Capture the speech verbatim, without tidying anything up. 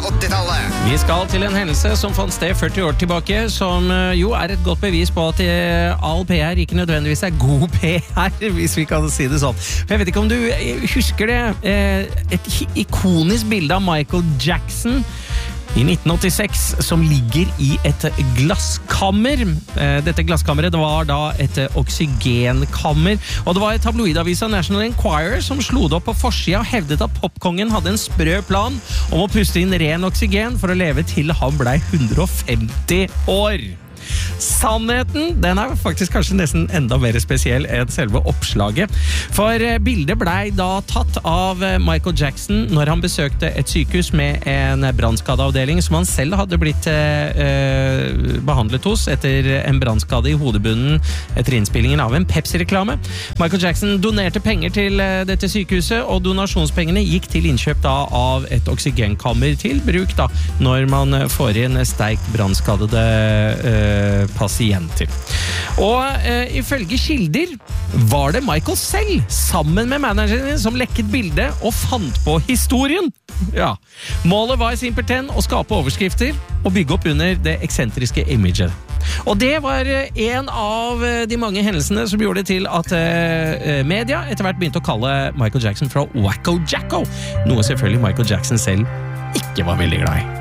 åttitallet. Vi skal til en hendelse som fant sted førti år tilbake, som jo er et godt bevis på at all P R ikke nødvendigvis er god P R, hvis vi kan si det sånn. For jeg vet ikke om du husker det, et ikonisk bilde av Michael Jackson i nitten åttiseks, som ligger i et glasskammer. Dette glasskammeret det var da et oksygenkammer, og det var et tabloidavisa National Enquirer som slo det opp på forsida og hevdet at popkongen hadde en sprø plan om å puste inn ren oksygen for å leve til han ble hundre og femti år. Sannheten, den er faktisk kanskje nesten enda mer spesiell enn selve oppslaget. For bildet ble da tatt av Michael Jackson når han besøkte et sykehus med en brannskadeavdeling som han selv hadde blitt eh, behandlet hos etter en brannskade i hodebunnen etter innspillingen av en Pepsi-reklame. Michael Jackson donerte penger til dette sykehuset, og donasjonspengene gikk til innkjøp da av et oksygenkammer til bruk da, når man får inn sterkt brannskadede eh, pasienter. Og eh, ifølge kilder var det Michael selv, sammen med manageren som lekket bildet og fant på historien. Ja. Målet var simpelthen å skape overskrifter og bygge opp under det eksentriske imaget. Og det var en av de mange hendelsene som gjorde det til at eh, media etter hvert begynte å kalle Michael Jackson fra Wacko Jacko, noe selvfølgelig Michael Jackson selv ikke var veldig glad i.